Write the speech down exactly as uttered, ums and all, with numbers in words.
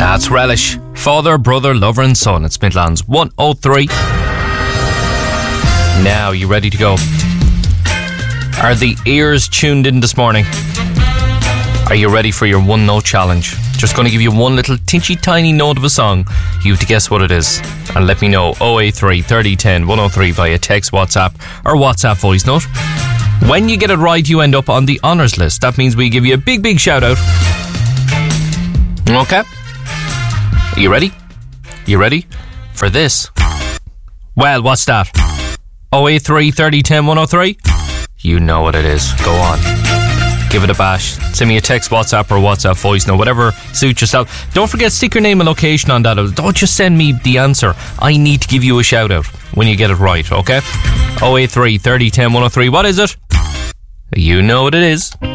That's Relish. Father, brother, lover and son. It's Midlands one oh three. Now, you ready to go? Are the ears tuned in this morning? Are you ready for your one note challenge? Just going to give you one little tinchy tiny note of a song. You have to guess what it is. And let me know. oh eight three, thirty, ten, one oh three via text, WhatsApp or WhatsApp voice note. When you get it right, you end up on the honours list. That means we give you a big, big shout out. Okay? Are you ready? You ready for this? Well, what's that? oh eight three, thirty, ten, one oh three? You know what it is. Go on. Give it a bash. Send me a text, WhatsApp or WhatsApp voice note, whatever suits yourself. Don't forget, stick your name and location on that. Don't just send me the answer. I need to give you a shout out when you get it right, okay? oh eight three, thirty, ten, one oh three. What is it? You know what it is.